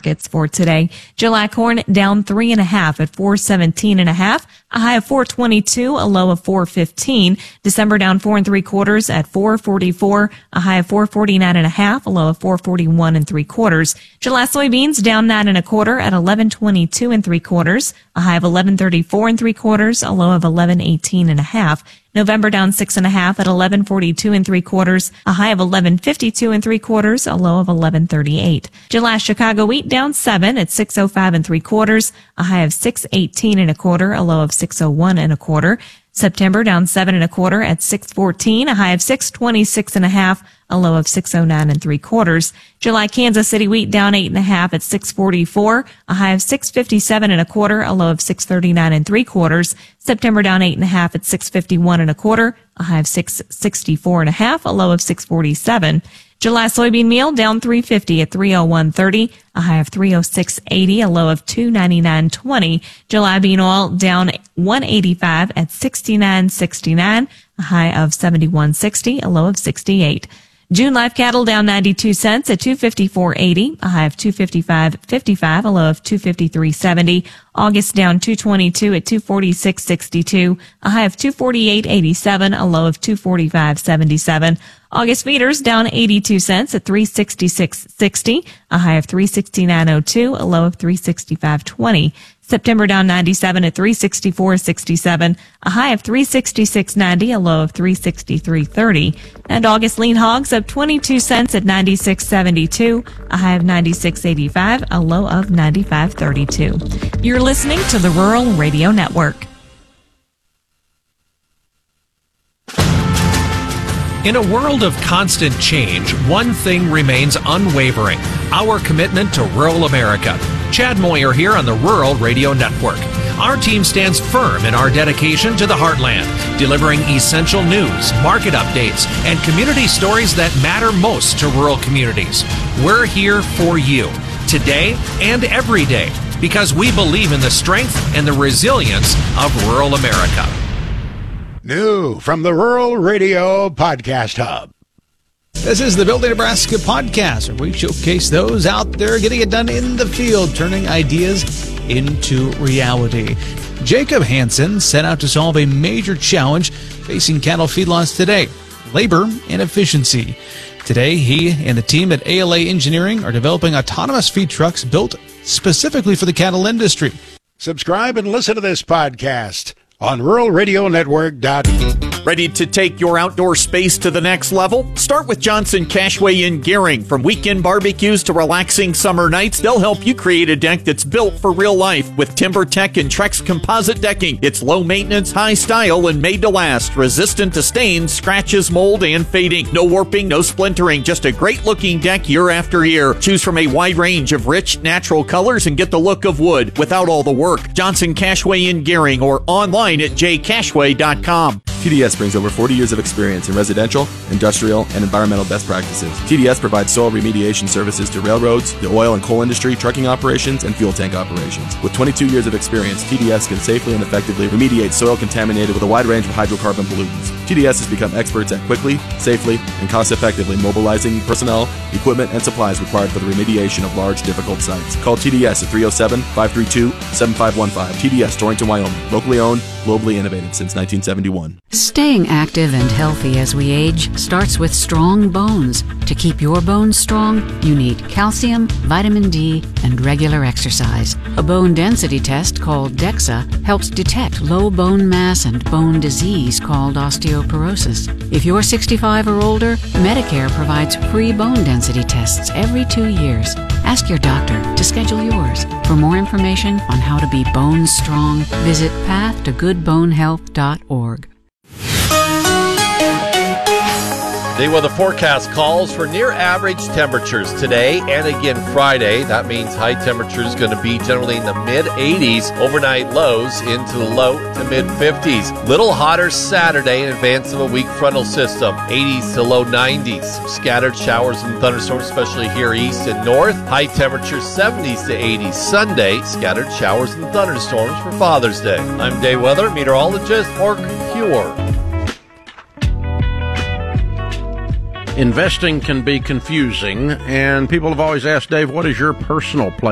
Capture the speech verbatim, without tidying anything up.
markets for today. July corn down three and a half at four seventeen and a half, a high of four twenty-two, a low of four fifteen. December down four and three quarters at four forty-four, a high of four forty-nine and a half, a low of four forty-one and three quarters. July soybeans down nine and a quarter at eleven twenty-two and three quarters, a high of eleven thirty-four and three quarters, a low of eleven eighteen and a half. November down six and a half at eleven forty-two and three quarters, a high of eleven fifty-two and three quarters, a low of eleven thirty-eight. July Chicago wheat down seven at six oh five and three quarters, a high of six eighteen and a quarter, a low of six oh one and a quarter. September down seven and a quarter at six fourteen, a high of six twenty-six and a half, a low of six oh nine and three quarters. July Kansas City wheat down eight and a half at six forty-four, a high of six fifty-seven and a quarter, a low of six thirty-nine and three quarters. September down eight and a half at six fifty-one and a quarter, a high of six sixty-four and a half, a low of six forty-seven. July soybean meal down three fifty at three oh one thirty, a high of three oh six eighty, a low of two ninety-nine twenty. July bean oil down one eighty-five at sixty-nine sixty-nine, a high of seventy-one sixty, a low of sixty-eight. June live cattle down ninety-two cents at two fifty-four eighty, a high of two fifty-five fifty-five, a low of two fifty-three seventy. August down two twenty-two at two forty-six sixty-two, a high of two forty-eight eighty-seven, a low of two forty-five seventy-seven. August feeders down eighty-two cents at three sixty-six sixty, a high of three sixty-nine oh two, a low of three sixty-five twenty. September down ninety-seven at three sixty-four sixty-seven, a high of three sixty-six ninety, a low of three sixty-three thirty. And August lean hogs up twenty-two cents at ninety-six seventy-two, a high of ninety-six eighty-five, a low of ninety-five thirty-two. You're listening to the Rural Radio Network. In a world of constant change, one thing remains unwavering: our commitment to rural America. Chad Moyer here on the Rural Radio Network. Our team stands firm in our dedication to the heartland, delivering essential news, market updates, and community stories that matter most to rural communities. We're here for you, today and every day, because we believe in the strength and the resilience of rural America. New from the Rural Radio Podcast Hub. This is the Building Nebraska podcast, where we showcase those out there getting it done in the field, turning ideas into reality. Jacob Hansen set out to solve a major challenge facing cattle feedlots today: labor and efficiency. Today, he and the team at A L A Engineering are developing autonomous feed trucks built specifically for the cattle industry. Subscribe and listen to this podcast on rural radio network dot com. Ready to take your outdoor space to the next level? Start with Johnson Cashway in Gering. From weekend barbecues to relaxing summer nights, they'll help you create a deck that's built for real life. With TimberTech and Trex composite decking, it's low maintenance, high style, and made to last. Resistant to stains, scratches, mold, and fading. No warping, no splintering. Just a great looking deck year after year. Choose from a wide range of rich, natural colors and get the look of wood without all the work. Johnson Cashway in Gering, or online at j cashway dot com. T D S brings over forty years of experience in residential, industrial, and environmental best practices. T D S provides soil remediation services to railroads, the oil and coal industry, trucking operations, and fuel tank operations. With twenty-two years of experience, T D S can safely and effectively remediate soil contaminated with a wide range of hydrocarbon pollutants. T D S has become experts at quickly, safely, and cost-effectively mobilizing personnel, equipment, and supplies required for the remediation of large, difficult sites. Call T D S at three oh seven, five three two, seven five one five. T D S, Torrington, Wyoming. Locally owned, globally innovative since nineteen seventy-one. Staying active and healthy as we age starts with strong bones. To keep your bones strong, you need calcium, vitamin D, and regular exercise. A bone density test called DEXA helps detect low bone mass and bone disease called osteoporosis. If you're sixty-five or older, Medicare provides free bone density tests every two years. Ask your doctor to schedule yours. For more information on how to be bone strong, visit path to good bone health dot org. The weather forecast calls for near average temperatures today and again Friday. That means high temperatures going to be generally in the mid eighties, overnight lows into the low to mid fifties. Little hotter Saturday in advance of a weak frontal system, eighties to low nineties. Some scattered showers and thunderstorms, especially here east and north. High temperatures seventies to eighties Sunday. Scattered showers and thunderstorms for Father's Day. I'm Dave Weather, meteorologist for Pure. Investing can be confusing, and people have always asked, Dave, what is your personal place?